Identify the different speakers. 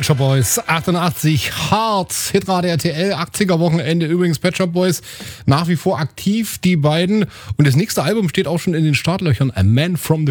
Speaker 1: Pet Shop Boys 88 Hearts, Hitradio RTL, 80er Wochenende. Übrigens Pet Shop Boys nach wie vor aktiv, die beiden. Und das nächste Album steht auch schon in den Startlöchern. A Man from the